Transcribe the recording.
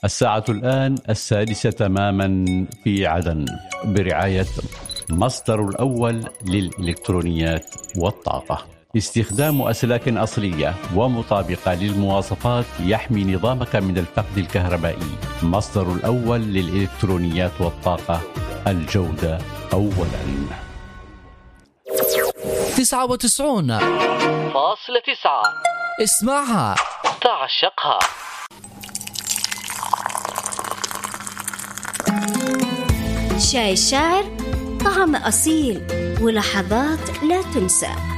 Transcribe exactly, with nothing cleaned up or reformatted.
الساعة الآن السادسة تماما في عدن برعاية مصدر الأول للإلكترونيات والطاقة. استخدام أسلاك أصلية ومطابقة للمواصفات يحمي نظامك من الفقد الكهربائي. مصدر الأول للإلكترونيات والطاقة، الجودة أولا. تسعة وتسعون فاصلة تسعة اسمعها، تعشقها. شاي الشاعر، طعم أصيل ولحظات لا تنسى.